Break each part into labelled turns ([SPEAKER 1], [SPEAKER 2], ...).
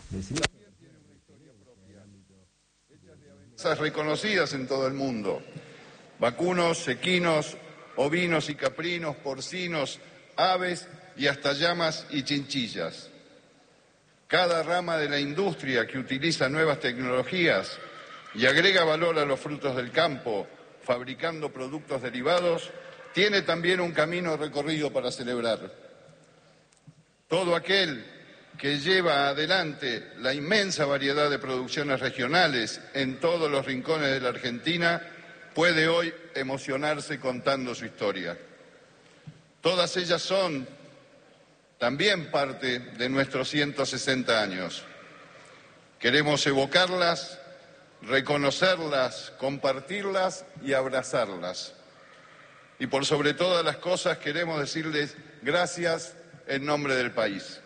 [SPEAKER 1] reconocidas en todo el mundo: vacunos, equinos, ovinos y caprinos, porcinos, aves y hasta llamas y chinchillas. Cada rama de la industria que utiliza nuevas tecnologías y agrega valor a los frutos del campo, fabricando productos derivados, tiene también un camino recorrido para celebrar. Todo aquel que lleva adelante la inmensa variedad de producciones regionales en todos los rincones de la Argentina puede hoy emocionarse contando su historia. Todas ellas son también parte de nuestros 160 años. Queremos evocarlas, reconocerlas, compartirlas y abrazarlas. Y por sobre todas las cosas queremos decirles gracias en nombre del país.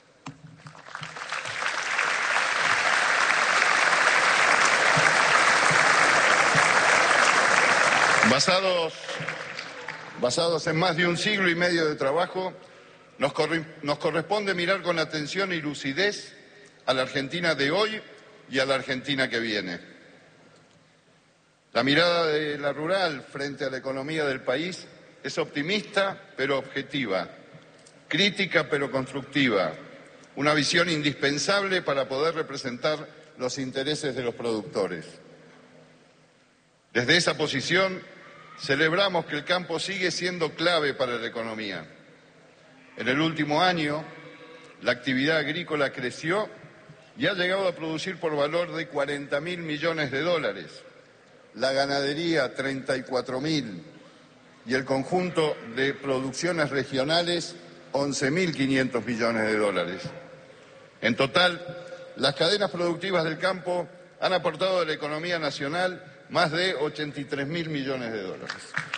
[SPEAKER 1] Basados en más de un siglo y medio de trabajo, nos corresponde mirar con atención y lucidez a la Argentina de hoy y a la Argentina que viene. La mirada de la rural frente a la economía del país es optimista pero objetiva, crítica pero constructiva, una visión indispensable para poder representar los intereses de los productores. Desde esa posición celebramos que el campo sigue siendo clave para la economía. En el último año, la actividad agrícola creció y ha llegado a producir por valor de 40.000 millones de dólares, la ganadería 34.000 y el conjunto de producciones regionales 11.500 millones de dólares. En total, las cadenas productivas del campo han aportado a la economía nacional más de 83.000 millones de dólares.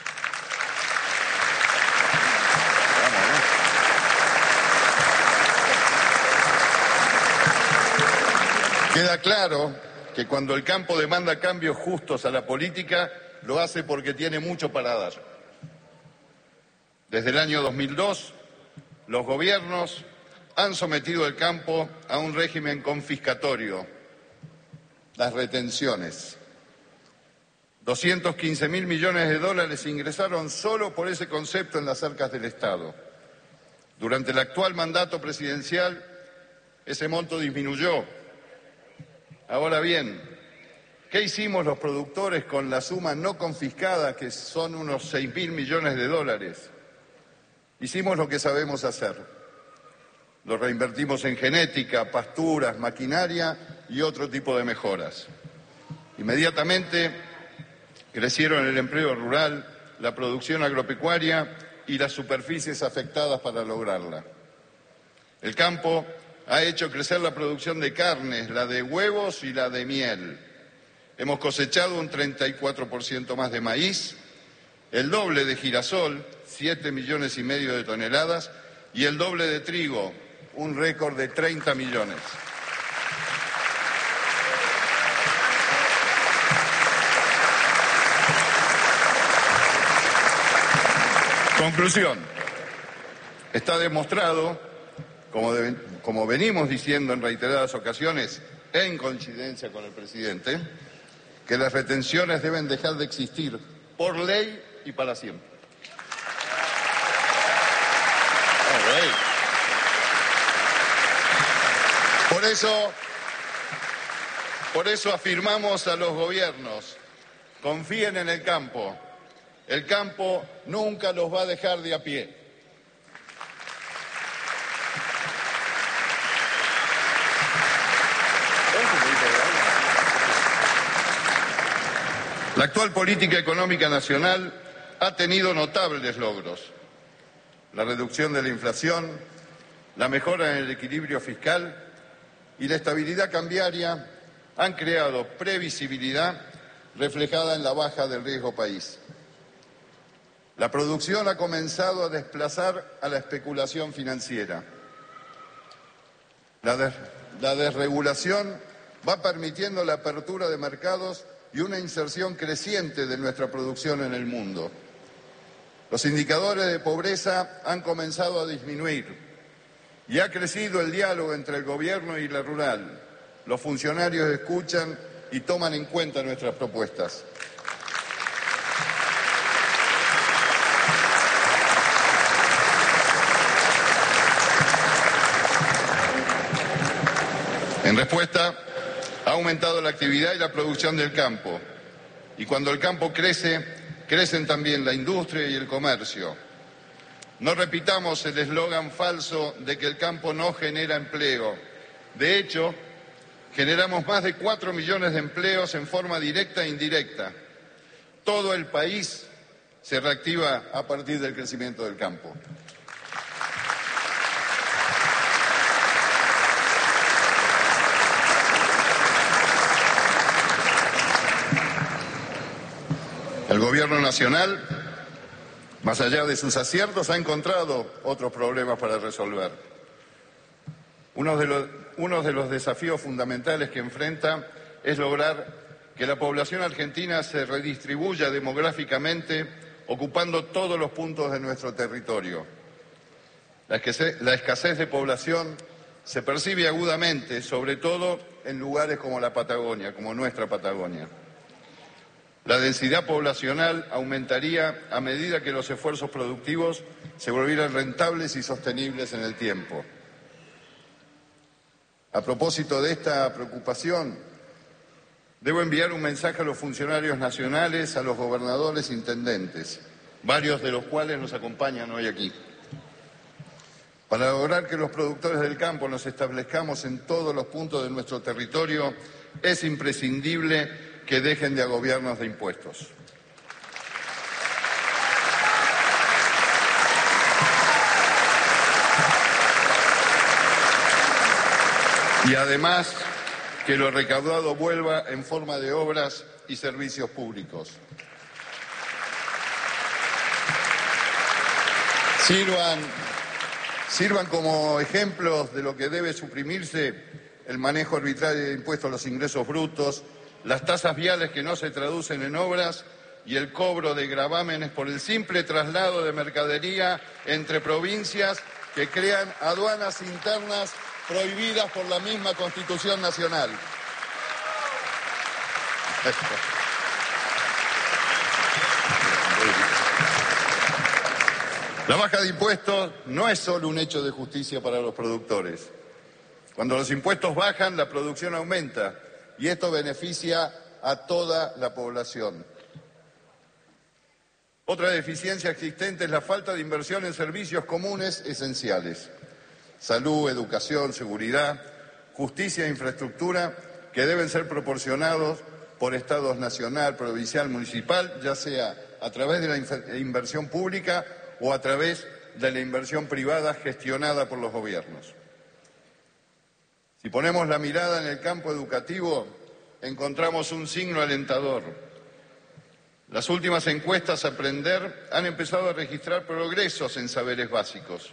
[SPEAKER 1] Queda claro que cuando el campo demanda cambios justos a la política, lo hace porque tiene mucho para dar. Desde el año 2002, los gobiernos han sometido el campo a un régimen confiscatorio, las retenciones. 215.000 millones de dólares ingresaron solo por ese concepto en las arcas del Estado. Durante el actual mandato presidencial, ese monto disminuyó. Ahora bien, ¿qué hicimos los productores con la suma no confiscada, que son unos 6.000 millones de dólares? Hicimos lo que sabemos hacer. Lo reinvertimos en genética, pasturas, maquinaria y otro tipo de mejoras. Inmediatamente crecieron el empleo rural, la producción agropecuaria y las superficies afectadas para lograrla. El campo ha hecho crecer la producción de carnes, la de huevos y la de miel. Hemos cosechado un 34% más de maíz, el doble de girasol, 7,5 millones de toneladas, y el doble de trigo, un récord de 30 millones. Conclusión. Está demostrado, como venimos diciendo en reiteradas ocasiones, en coincidencia con el presidente, que las retenciones deben dejar de existir por ley y para siempre. Por eso afirmamos a los gobiernos: confíen en el campo. El campo nunca los va a dejar de a pie. La actual política económica nacional ha tenido notables logros. La reducción de la inflación, la mejora en el equilibrio fiscal y la estabilidad cambiaria han creado previsibilidad reflejada en la baja del riesgo país. La producción ha comenzado a desplazar a la especulación financiera. La desregulación va permitiendo la apertura de mercados y una inserción creciente de nuestra producción en el mundo. Los indicadores de pobreza han comenzado a disminuir Y ha crecido el diálogo entre el gobierno y la rural. Los funcionarios escuchan y toman en cuenta nuestras propuestas. En respuesta, ha aumentado la actividad y la producción del campo. Y cuando el campo crece, crecen también la industria y el comercio. No repitamos el eslogan falso de que el campo no genera empleo. De hecho, generamos más de 4 millones de empleos en forma directa e indirecta. Todo el país se reactiva a partir del crecimiento del campo. El Gobierno Nacional, más allá de sus aciertos, ha encontrado otros problemas para resolver. Uno de los desafíos fundamentales que enfrenta es lograr que la población argentina se redistribuya demográficamente, ocupando todos los puntos de nuestro territorio. La escasez de población se percibe agudamente, sobre todo en lugares como la Patagonia, como nuestra Patagonia. La densidad poblacional aumentaría a medida que los esfuerzos productivos se volvieran rentables y sostenibles en el tiempo. A propósito de esta preocupación, debo enviar un mensaje a los funcionarios nacionales, a los gobernadores e intendentes, varios de los cuales nos acompañan hoy aquí. Para lograr que los productores del campo nos establezcamos en todos los puntos de nuestro territorio, es imprescindible que dejen de agobiarnos de impuestos. Y además, que lo recaudado vuelva en forma de obras y servicios públicos. Sirvan como ejemplos de lo que debe suprimirse el manejo arbitrario de impuestos a los ingresos brutos, las tasas viales que no se traducen en obras y el cobro de gravámenes por el simple traslado de mercadería entre provincias que crean aduanas internas prohibidas por la misma Constitución Nacional. La baja de impuestos no es solo un hecho de justicia para los productores. Cuando los impuestos bajan, la producción aumenta y esto beneficia a toda la población. Otra deficiencia existente es la falta de inversión en servicios comunes esenciales. Salud, educación, seguridad, justicia e infraestructura que deben ser proporcionados por estados nacional, provincial, municipal, ya sea a través de la inversión pública o a través de la inversión privada gestionada por los gobiernos. Si ponemos la mirada en el campo educativo, encontramos un signo alentador. Las últimas encuestas Aprender han empezado a registrar progresos en saberes básicos.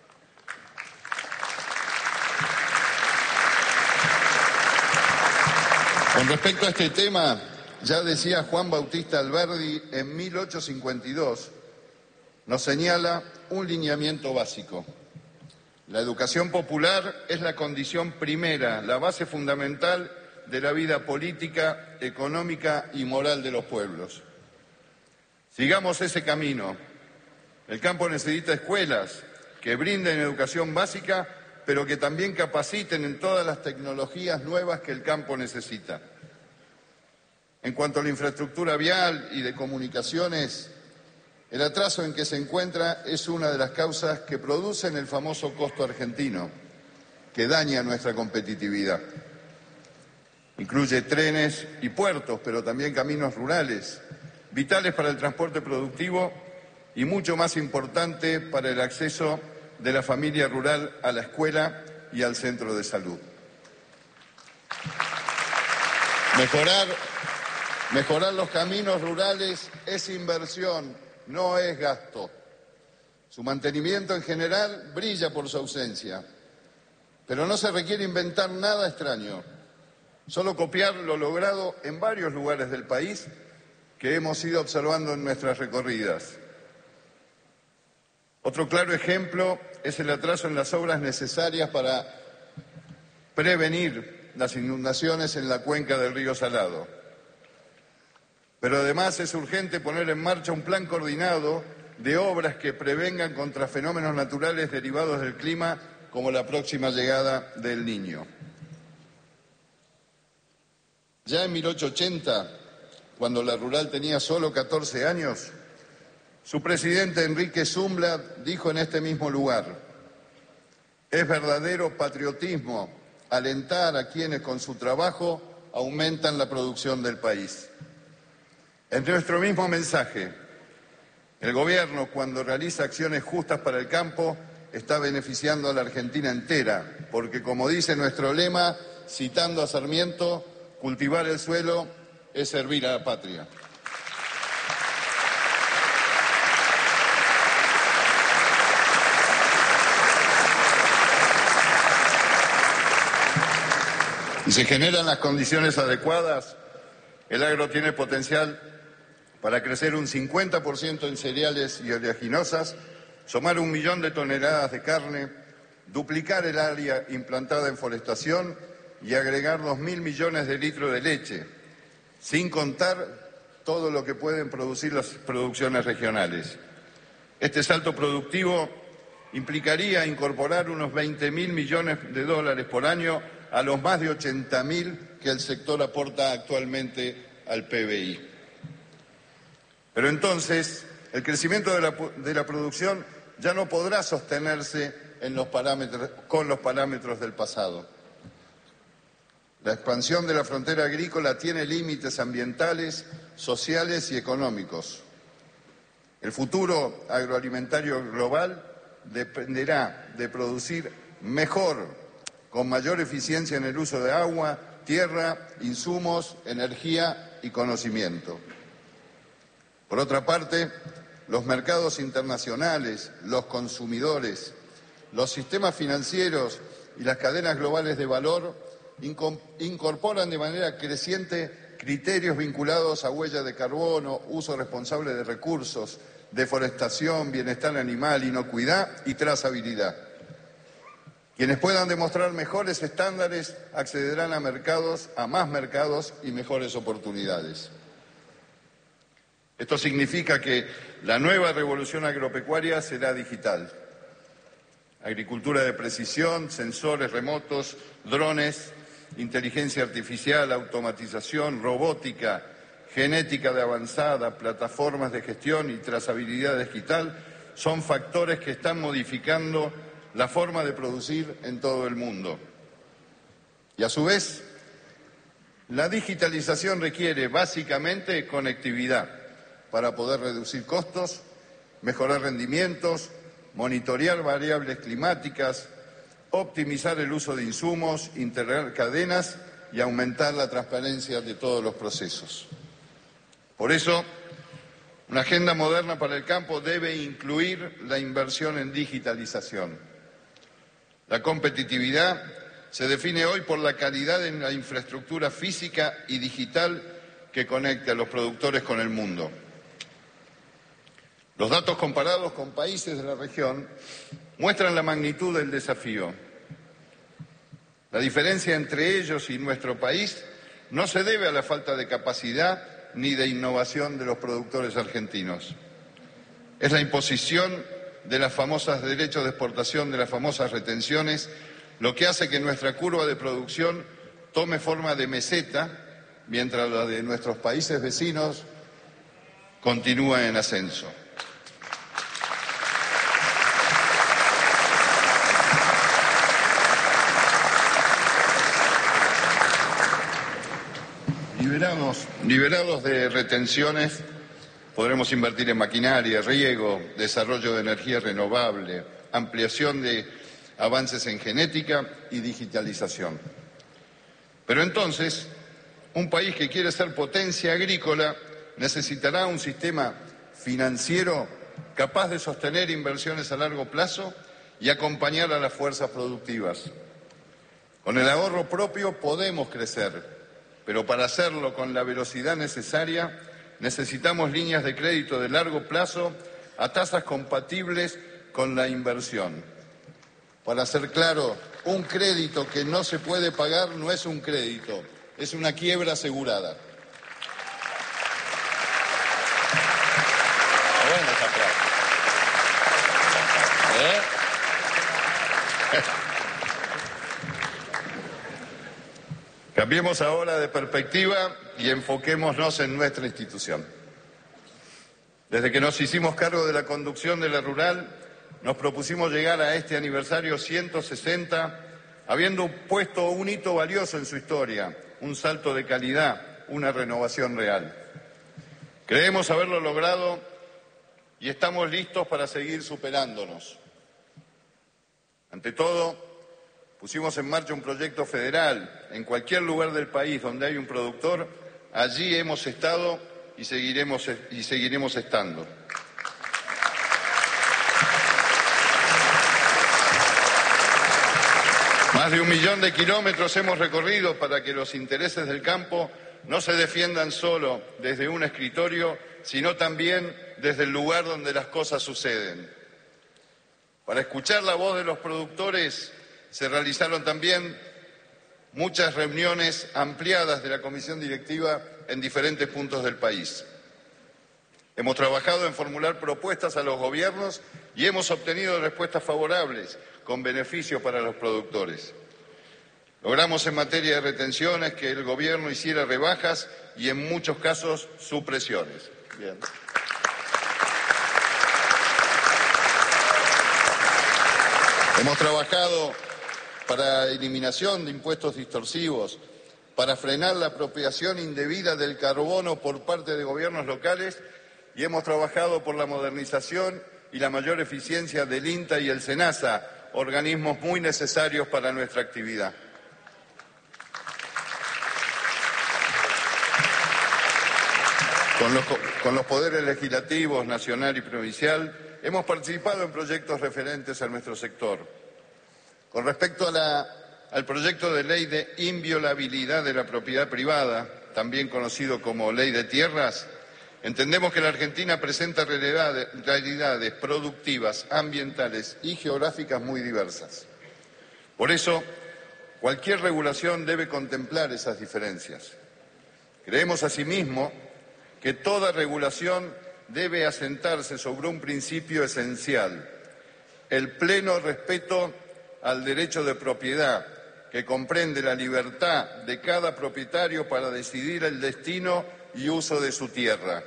[SPEAKER 1] Con respecto a este tema, ya decía Juan Bautista Alberdi en 1852, nos señala un lineamiento básico. La educación popular es la condición primera, la base fundamental de la vida política, económica y moral de los pueblos. Sigamos ese camino. El campo necesita escuelas que brinden educación básica, pero que también capaciten en todas las tecnologías nuevas que el campo necesita. En cuanto a la infraestructura vial y de comunicaciones, el atraso en que se encuentra es una de las causas que producen el famoso costo argentino, que daña nuestra competitividad. Incluye trenes y puertos, pero también caminos rurales, vitales para el transporte productivo y mucho más importante para el acceso de la familia rural a la escuela y al centro de salud. Mejorar los caminos rurales es inversión, no es gasto. Su mantenimiento en general brilla por su ausencia, pero no se requiere inventar nada extraño, solo copiar lo logrado en varios lugares del país que hemos ido observando en nuestras recorridas. Otro claro ejemplo es el atraso en las obras necesarias para prevenir las inundaciones en la cuenca del río Salado. Pero además es urgente poner en marcha un plan coordinado de obras que prevengan contra fenómenos naturales derivados del clima, como la próxima llegada del Niño. Ya en 1880, cuando la rural tenía solo 14 años, su presidente Enrique Zumbla dijo en este mismo lugar: es verdadero patriotismo alentar a quienes con su trabajo aumentan la producción del país. En nuestro mismo mensaje, el gobierno, cuando realiza acciones justas para el campo, está beneficiando a la Argentina entera, porque como dice nuestro lema, citando a Sarmiento, cultivar el suelo es servir a la patria. Si se generan las condiciones adecuadas, el agro tiene potencial para crecer un 50% en cereales y oleaginosas, sumar 1 millón de toneladas de carne, duplicar el área implantada en forestación y agregar 2.000 millones de litros de leche, sin contar todo lo que pueden producir las producciones regionales. Este salto productivo implicaría incorporar unos 20.000 millones de dólares por año a los más de 80.000 que el sector aporta actualmente al PBI. Pero entonces, el crecimiento de la producción ya no podrá sostenerse con los parámetros del pasado. La expansión de la frontera agrícola tiene límites ambientales, sociales y económicos. El futuro agroalimentario global dependerá de producir mejor, con mayor eficiencia en el uso de agua, tierra, insumos, energía y conocimiento. Por otra parte, los mercados internacionales, los consumidores, los sistemas financieros y las cadenas globales de valor incorporan de manera creciente criterios vinculados a huella de carbono, uso responsable de recursos, deforestación, bienestar animal, inocuidad y trazabilidad. Quienes puedan demostrar mejores estándares accederán a más mercados y mejores oportunidades. Esto significa que la nueva revolución agropecuaria será digital. Agricultura de precisión, sensores remotos, drones, inteligencia artificial, automatización, robótica, genética de avanzada, plataformas de gestión y trazabilidad digital son factores que están modificando la forma de producir en todo el mundo. Y a su vez, la digitalización requiere básicamente conectividad para poder reducir costos, mejorar rendimientos, monitorear variables climáticas, optimizar el uso de insumos, integrar cadenas y aumentar la transparencia de todos los procesos. Por eso, una agenda moderna para el campo debe incluir la inversión en digitalización. La competitividad se define hoy por la calidad en la infraestructura física y digital que conecte a los productores con el mundo. Los datos comparados con países de la región muestran la magnitud del desafío. La diferencia entre ellos y nuestro país no se debe a la falta de capacidad ni de innovación de los productores argentinos. Es la imposición de las famosas derechos de exportación, de las famosas retenciones, lo que hace que nuestra curva de producción tome forma de meseta, mientras la de nuestros países vecinos continúa en ascenso. Liberados de retenciones, podremos invertir en maquinaria, riego, desarrollo de energía renovable, ampliación de avances en genética y digitalización. Pero entonces, un país que quiere ser potencia agrícola necesitará un sistema financiero capaz de sostener inversiones a largo plazo y acompañar a las fuerzas productivas. Con el ahorro propio podemos crecer, pero para hacerlo con la velocidad necesaria necesitamos líneas de crédito de largo plazo a tasas compatibles con la inversión. Para ser claro, un crédito que no se puede pagar no es un crédito, es una quiebra asegurada. Bueno, está claro. Cambiemos ahora de perspectiva y enfoquémonos en nuestra institución. Desde que nos hicimos cargo de la conducción de la rural, nos propusimos llegar a este aniversario 160, habiendo puesto un hito valioso en su historia, un salto de calidad, una renovación real. Creemos haberlo logrado y estamos listos para seguir superándonos. Ante todo, pusimos en marcha un proyecto federal. En cualquier lugar del país donde hay un productor, allí hemos estado y seguiremos estando. Más de 1 millón de kilómetros hemos recorrido para que los intereses del campo no se defiendan solo desde un escritorio, sino también desde el lugar donde las cosas suceden. Para escuchar la voz de los productores se realizaron también muchas reuniones ampliadas de la comisión directiva en diferentes puntos del país. Hemos trabajado en formular propuestas a los gobiernos y hemos obtenido respuestas favorables con beneficios para los productores. Logramos en materia de retenciones que el gobierno hiciera rebajas y en muchos casos supresiones. Bien. Hemos trabajado para eliminación de impuestos distorsivos, para frenar la apropiación indebida del carbono por parte de gobiernos locales y hemos trabajado por la modernización y la mayor eficiencia del INTA y el SENASA, organismos muy necesarios para nuestra actividad. Con los poderes legislativos, nacional y provincial, hemos participado en proyectos referentes a nuestro sector. Con respecto al proyecto de ley de inviolabilidad de la propiedad privada, también conocido como Ley de Tierras, entendemos que la Argentina presenta realidades productivas, ambientales y geográficas muy diversas. Por eso, cualquier regulación debe contemplar esas diferencias. Creemos asimismo que toda regulación debe asentarse sobre un principio esencial, el pleno respeto al derecho de propiedad, que comprende la libertad de cada propietario para decidir el destino y uso de su tierra.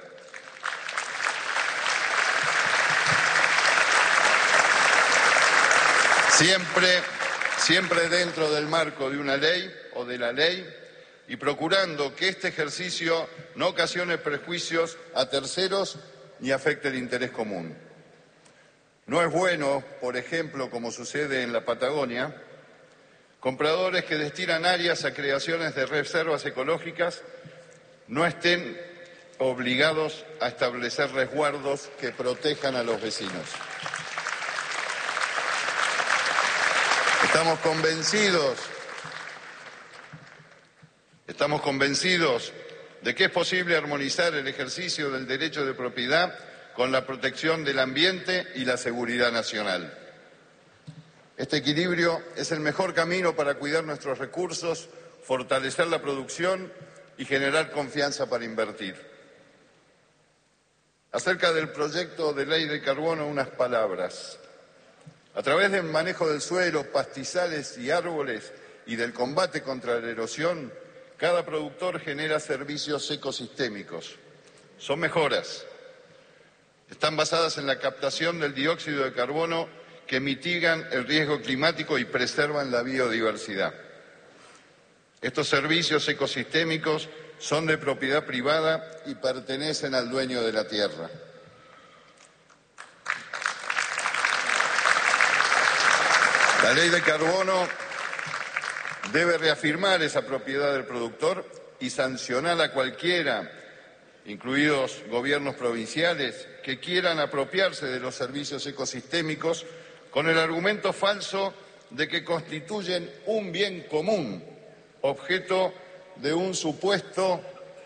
[SPEAKER 1] Siempre dentro del marco de una ley o de la ley y procurando que este ejercicio no ocasione prejuicios a terceros ni afecte el interés común. No es bueno, por ejemplo, como sucede en la Patagonia, compradores que destinan áreas a creaciones de reservas ecológicas no estén obligados a establecer resguardos que protejan a los vecinos. Estamos convencidos de que es posible armonizar el ejercicio del derecho de propiedad con la protección del ambiente y la seguridad nacional. Este equilibrio es el mejor camino para cuidar nuestros recursos, fortalecer la producción y generar confianza para invertir. Acerca del proyecto de ley de carbono, unas palabras. A través del manejo del suelo, pastizales y árboles y del combate contra la erosión, cada productor genera servicios ecosistémicos. Son mejoras. Están basadas en la captación del dióxido de carbono que mitigan el riesgo climático y preservan la biodiversidad. Estos servicios ecosistémicos son de propiedad privada y pertenecen al dueño de la tierra. La ley de carbono debe reafirmar esa propiedad del productor y sancionar a cualquiera, incluidos gobiernos provinciales, que quieran apropiarse de los servicios ecosistémicos con el argumento falso de que constituyen un bien común, objeto de un supuesto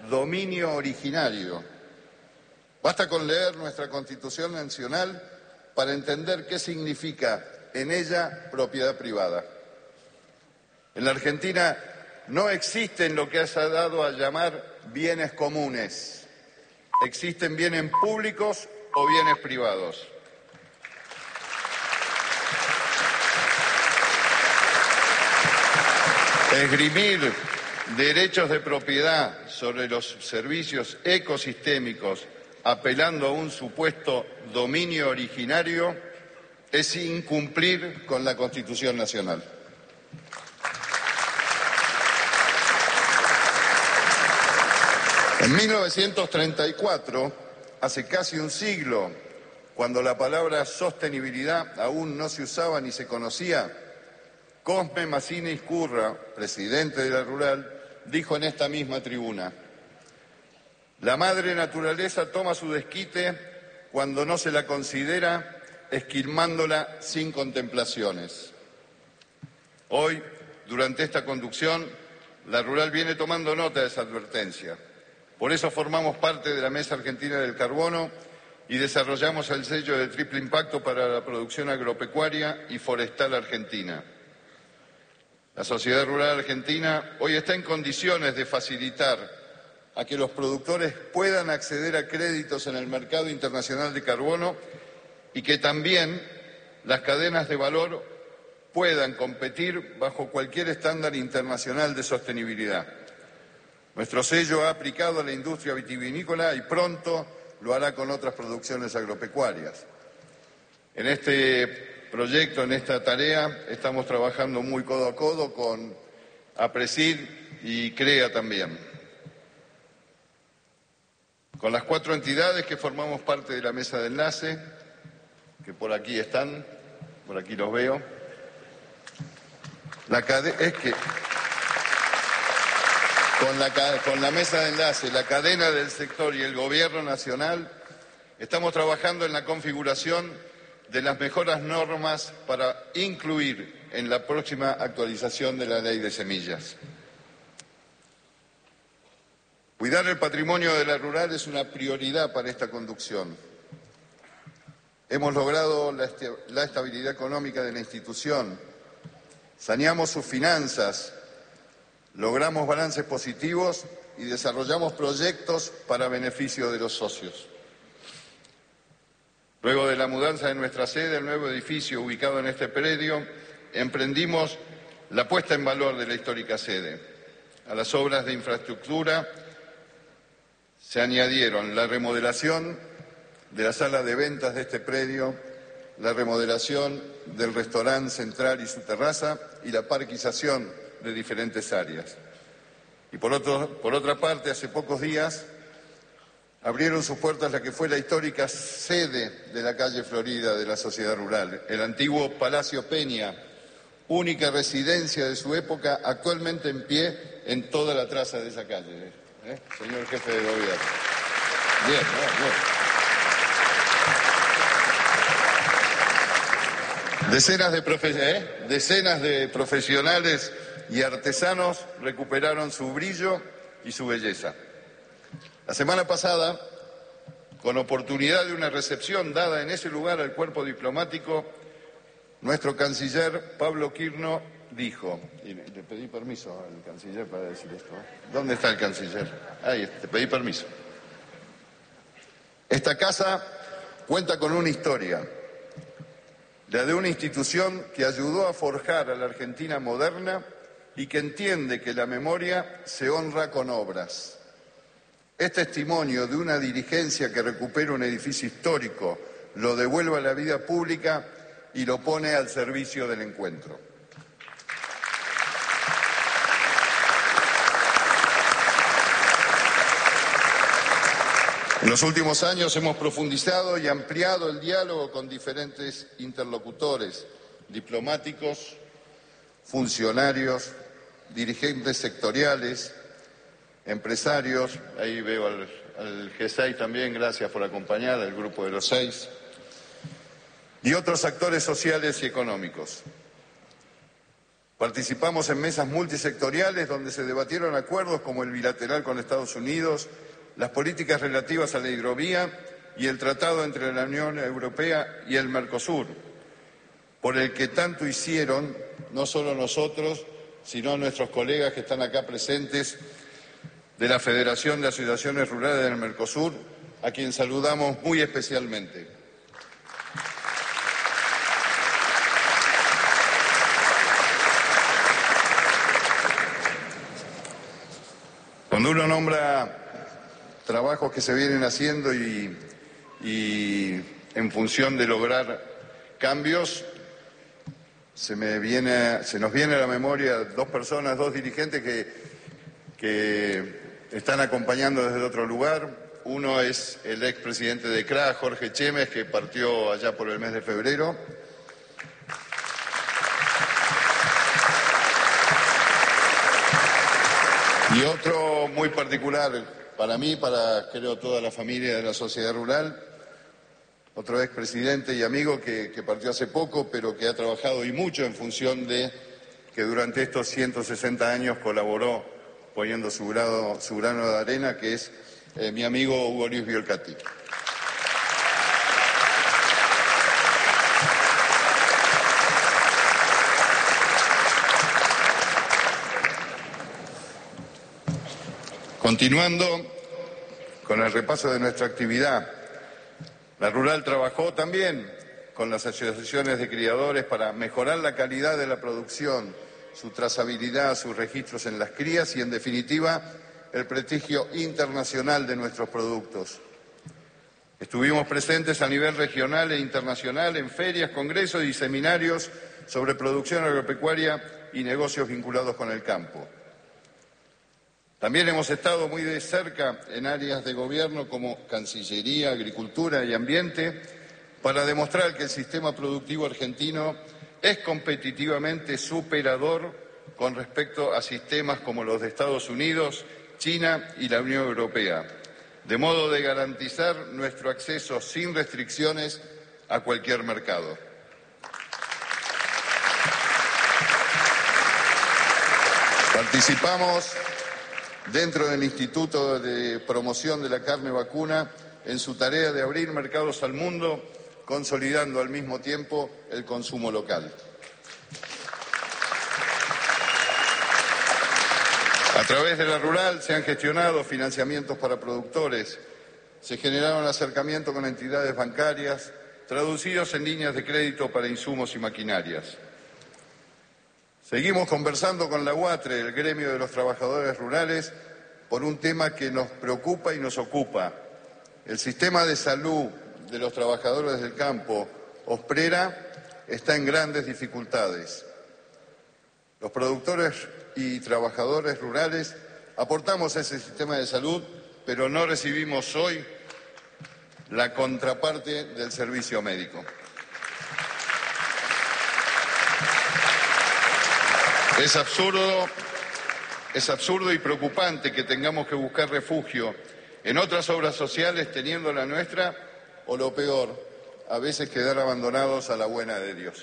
[SPEAKER 1] dominio originario. Basta con leer nuestra Constitución Nacional para entender qué significa en ella propiedad privada. En la Argentina no existen lo que se ha dado a llamar bienes comunes. Existen bienes públicos o bienes privados. Esgrimir derechos de propiedad sobre los servicios ecosistémicos, apelando a un supuesto dominio originario, es incumplir con la Constitución Nacional. En 1934, hace casi un siglo, cuando la palabra sostenibilidad aún no se usaba ni se conocía, Cosme Mazzini Scurra, presidente de la Rural, dijo en esta misma tribuna: la madre naturaleza toma su desquite cuando no se la considera, esquilmándola sin contemplaciones. Hoy, durante esta conducción, la Rural viene tomando nota de esa advertencia. Por eso formamos parte de la Mesa Argentina del Carbono y desarrollamos el sello de triple impacto para la producción agropecuaria y forestal argentina. La sociedad rural argentina hoy está en condiciones de facilitar a que los productores puedan acceder a créditos en el mercado internacional de carbono y que también las cadenas de valor puedan competir bajo cualquier estándar internacional de sostenibilidad. Nuestro sello ha aplicado a la industria vitivinícola y pronto lo hará con otras producciones agropecuarias. En este proyecto, en esta tarea, estamos trabajando muy codo a codo con APRESID y CREA también. Con las 4 entidades que formamos parte de la mesa de enlace, que por aquí están, por aquí los veo. Con la mesa de enlace, la cadena del sector y el Gobierno Nacional, estamos trabajando en la configuración de las mejoras normas para incluir en la próxima actualización de la Ley de Semillas. Cuidar el patrimonio de la rural es una prioridad para esta conducción. Hemos logrado la estabilidad económica de la institución, saneamos sus finanzas, logramos balances positivos y desarrollamos proyectos para beneficio de los socios. Luego de la mudanza de nuestra sede, el nuevo edificio ubicado en este predio, emprendimos la puesta en valor de la histórica sede. A las obras de infraestructura se añadieron la remodelación de la sala de ventas de este predio, la remodelación del restaurante central y su terraza y la parquización de diferentes áreas. Y por otra parte, hace pocos días abrieron sus puertas la que fue la histórica sede de la calle Florida de la Sociedad Rural, el antiguo Palacio Peña, única residencia de su época, actualmente en pie en toda la traza de esa calle. Señor jefe de gobierno. Bien, bien. Decenas de profesionales y artesanos recuperaron su brillo y su belleza. La semana pasada, con oportunidad de una recepción dada en ese lugar al cuerpo diplomático, nuestro canciller Pablo Quirno dijo, y le pedí permiso al canciller para decir esto. ¿Dónde está el canciller? Ahí, te pedí permiso. Esta casa cuenta con una historia, la de una institución que ayudó a forjar a la Argentina moderna y que entiende que la memoria se honra con obras. Es testimonio de una dirigencia que recupera un edificio histórico, lo devuelve a la vida pública y lo pone al servicio del encuentro. En los últimos años hemos profundizado y ampliado el diálogo con diferentes interlocutores, diplomáticos, funcionarios, dirigentes sectoriales, empresarios, ahí veo al G6 también, gracias por acompañar, al grupo de los 6, y otros actores sociales y económicos. Participamos en mesas multisectoriales donde se debatieron acuerdos como el bilateral con Estados Unidos, las políticas relativas a la hidrovía y el tratado entre la Unión Europea y el Mercosur, por el que tanto hicieron no solo nosotros, sino nuestros colegas que están acá presentes de la Federación de Asociaciones Rurales del Mercosur, a quien saludamos muy especialmente. Cuando uno nombra trabajos que se vienen haciendo y en función de lograr cambios, se nos viene a la memoria dos personas, dos dirigentes que están acompañando desde otro lugar. Uno es el expresidente de CRA, Jorge Chemes, que partió allá por el mes de febrero. Y otro muy particular para mí, para creo toda la familia de la sociedad rural, otro expresidente y amigo que partió hace poco, pero que ha trabajado y mucho en función de que durante estos 160 años colaboró poniendo su grano de arena, que es mi amigo Hugo Luis Biolcati. Continuando con el repaso de nuestra actividad, la Rural trabajó también con las asociaciones de criadores para mejorar la calidad de la producción, su trazabilidad, sus registros en las crías y, en definitiva, el prestigio internacional de nuestros productos. Estuvimos presentes a nivel regional e internacional en ferias, congresos y seminarios sobre producción agropecuaria y negocios vinculados con el campo. También hemos estado muy de cerca en áreas de gobierno como Cancillería, Agricultura y Ambiente para demostrar que el sistema productivo argentino es competitivamente superador con respecto a sistemas como los de Estados Unidos, China y la Unión Europea, de modo de garantizar nuestro acceso sin restricciones a cualquier mercado. Participamos dentro del Instituto de Promoción de la Carne Vacuna en su tarea de abrir mercados al mundo, consolidando al mismo tiempo el consumo local. A través de la Rural se han gestionado financiamientos para productores, se generaron acercamientos con entidades bancarias, traducidos en líneas de crédito para insumos y maquinarias. Seguimos conversando con la UATRE, el gremio de los trabajadores rurales, por un tema que nos preocupa y nos ocupa. El sistema de salud de los trabajadores del campo, OSPRERA, está en grandes dificultades. Los productores y trabajadores rurales aportamos a ese sistema de salud, pero no recibimos hoy la contraparte del servicio médico. Es absurdo y preocupante que tengamos que buscar refugio en otras obras sociales teniendo la nuestra, o lo peor, a veces quedar abandonados a la buena de Dios.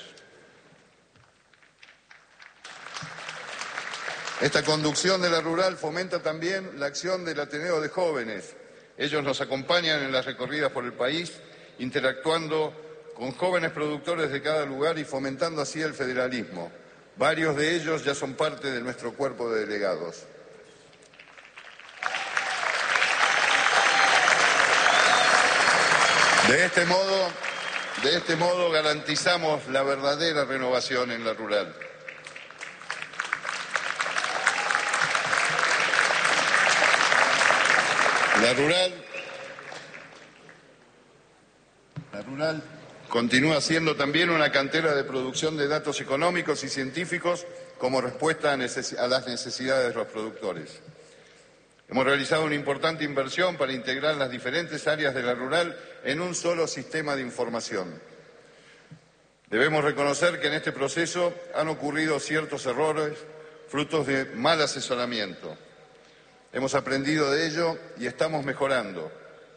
[SPEAKER 1] Esta conducción de la Rural fomenta también la acción del Ateneo de Jóvenes. Ellos nos acompañan en las recorridas por el país, interactuando con jóvenes productores de cada lugar y fomentando así el federalismo. Varios de ellos ya son parte de nuestro cuerpo de delegados. De este modo garantizamos la verdadera renovación en la Rural. La Rural continúa siendo también una cantera de producción de datos económicos y científicos como respuesta a las necesidades de los productores. Hemos realizado una importante inversión para integrar las diferentes áreas de la Rural en un solo sistema de información. Debemos reconocer que en este proceso han ocurrido ciertos errores, frutos de mal asesoramiento. Hemos aprendido de ello y estamos mejorando.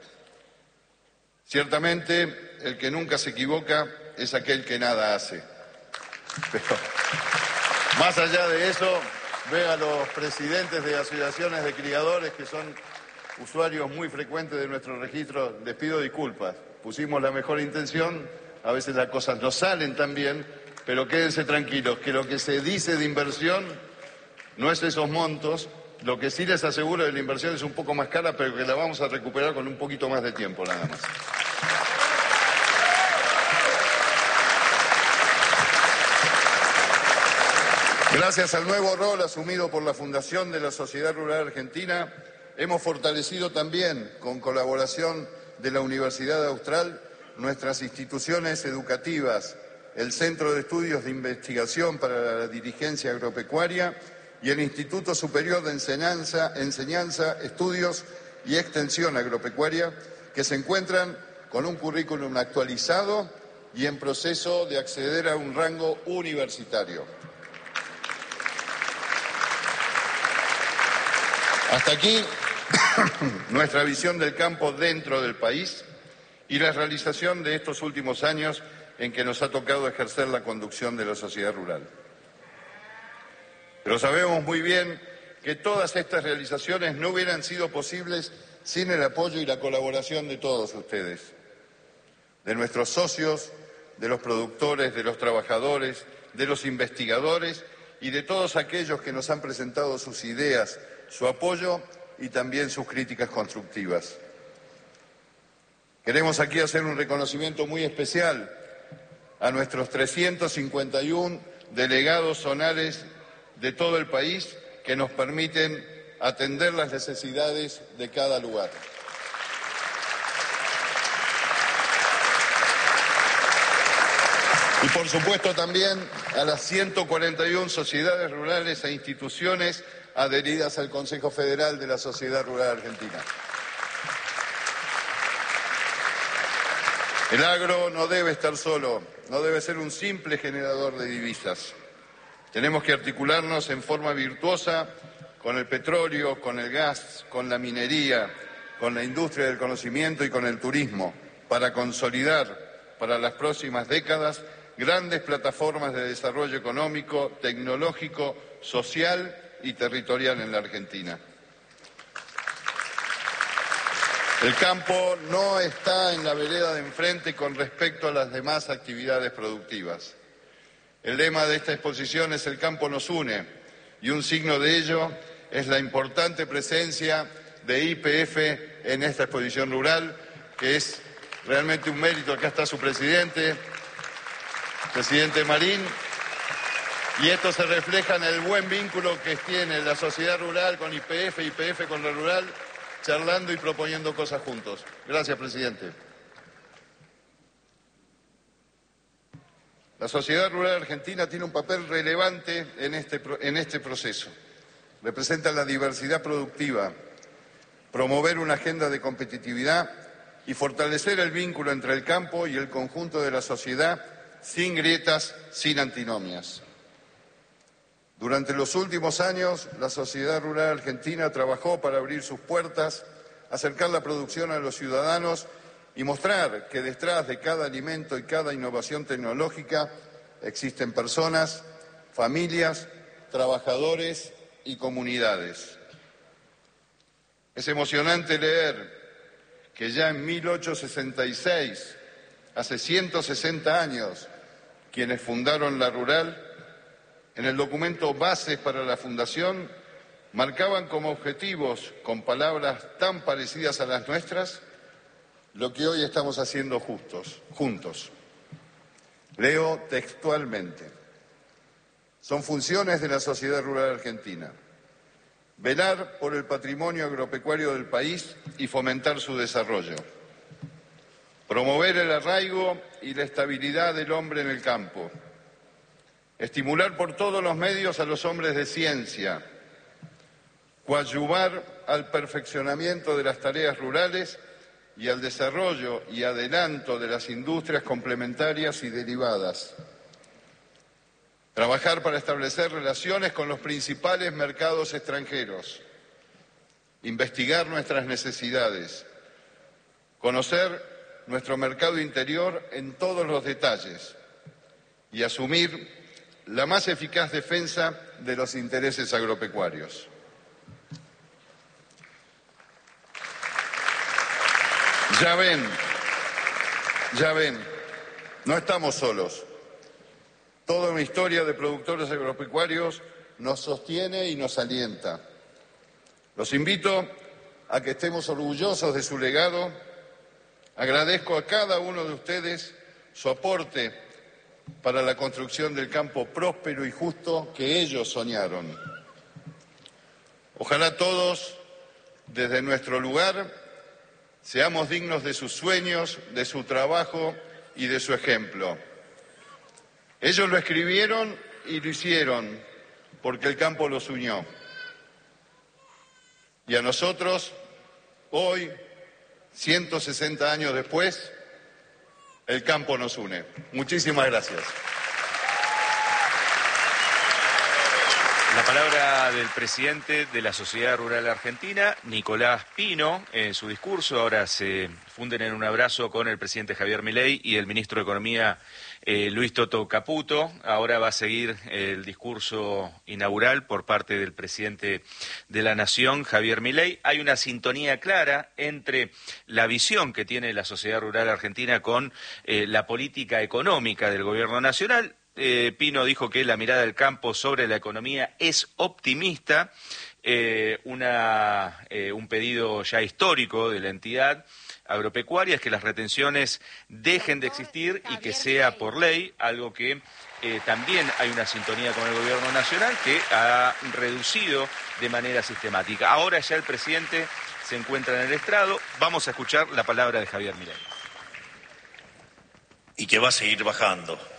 [SPEAKER 1] Ciertamente, el que nunca se equivoca es aquel que nada hace. Pero, más allá de eso, veo a los presidentes de asociaciones de criadores que son usuarios muy frecuentes de nuestro registro, les pido disculpas. Pusimos la mejor intención, a veces las cosas no salen tan bien, pero quédense tranquilos, que lo que se dice de inversión no es esos montos. Lo que sí les aseguro es que la inversión es un poco más cara, pero que la vamos a recuperar con un poquito más de tiempo, nada más. Gracias al nuevo rol asumido por la Fundación de la Sociedad Rural Argentina, hemos fortalecido también, con colaboración de la Universidad Austral, nuestras instituciones educativas, el Centro de Estudios de Investigación para la Dirigencia Agropecuaria y el Instituto Superior de Enseñanza, Estudios y Extensión Agropecuaria, que se encuentran con un currículum actualizado y en proceso de acceder a un rango universitario. Hasta aquí nuestra visión del campo dentro del país y la realización de estos últimos años en que nos ha tocado ejercer la conducción de la sociedad rural. Pero sabemos muy bien que todas estas realizaciones no hubieran sido posibles sin el apoyo y la colaboración de todos ustedes, de nuestros socios, de los productores, de los trabajadores, de los investigadores y de todos aquellos que nos han presentado sus ideas, su apoyo y también sus críticas constructivas. Queremos aquí hacer un reconocimiento muy especial a nuestros 351 delegados zonales de todo el país que nos permiten atender las necesidades de cada lugar. Y por supuesto también a las 141 sociedades rurales e instituciones adheridas al Consejo Federal de la Sociedad Rural Argentina. El agro no debe estar solo, no debe ser un simple generador de divisas. Tenemos que articularnos en forma virtuosa con el petróleo, con el gas, con la minería, con la industria del conocimiento y con el turismo, para consolidar para las próximas décadas grandes plataformas de desarrollo económico, tecnológico, social y territorial en la Argentina. El campo no está en la vereda de enfrente con respecto a las demás actividades productivas. El lema de esta exposición es "El campo nos une", y un signo de ello es la importante presencia de YPF en esta exposición rural, que es realmente un mérito. Acá está su presidente Marín, y esto se refleja en el buen vínculo que tiene la sociedad rural con YPF, YPF con la rural, charlando y proponiendo cosas juntos. Gracias, presidente. La sociedad rural argentina tiene un papel relevante en este proceso. Representa la diversidad productiva, promover una agenda de competitividad y fortalecer el vínculo entre el campo y el conjunto de la sociedad sin grietas, sin antinomias. Durante los últimos años, la sociedad rural argentina trabajó para abrir sus puertas, acercar la producción a los ciudadanos y mostrar que detrás de cada alimento y cada innovación tecnológica existen personas, familias, trabajadores y comunidades. Es emocionante leer que ya en 1866, hace 160 años, quienes fundaron la rural, en el documento Bases para la Fundación, marcaban como objetivos, con palabras tan parecidas a las nuestras, lo que hoy estamos haciendo juntos. Leo textualmente: son funciones de la sociedad rural argentina: velar por el patrimonio agropecuario del país y fomentar su desarrollo, promover el arraigo y la estabilidad del hombre en el campo, estimular por todos los medios a los hombres de ciencia, coadyuvar al perfeccionamiento de las tareas rurales y al desarrollo y adelanto de las industrias complementarias y derivadas, trabajar para establecer relaciones con los principales mercados extranjeros, investigar nuestras necesidades, conocer nuestro mercado interior en todos los detalles y asumir la más eficaz defensa de los intereses agropecuarios. Ya ven, no estamos solos. Toda una historia de productores agropecuarios nos sostiene y nos alienta. Los invito a que estemos orgullosos de su legado. Agradezco a cada uno de ustedes su aporte para la construcción del campo próspero y justo que ellos soñaron. Ojalá todos, desde nuestro lugar, seamos dignos de sus sueños, de su trabajo y de su ejemplo. Ellos lo escribieron y lo hicieron porque el campo los unió. Y a nosotros, hoy, 160 años después, el campo nos une. Muchísimas gracias.
[SPEAKER 2] La palabra del presidente de la Sociedad Rural Argentina, Nicolás Pino, en su discurso. Ahora se funden en un abrazo con el presidente Javier Milei y el ministro de Economía, Luis Toto Caputo. Ahora va a seguir el discurso inaugural por parte del presidente de la Nación, Javier Milei. Hay una sintonía clara entre la visión que tiene la Sociedad Rural Argentina con la política económica del Gobierno Nacional. Pino dijo que la mirada del campo sobre la economía es optimista, un pedido ya histórico de la entidad agropecuaria es que las retenciones dejen de existir y que sea por ley, algo que también hay una sintonía con el Gobierno Nacional que ha reducido de manera sistemática. Ahora ya el presidente se encuentra en el estrado, vamos a escuchar la palabra de Javier Milei.
[SPEAKER 3] Y que va a seguir bajando.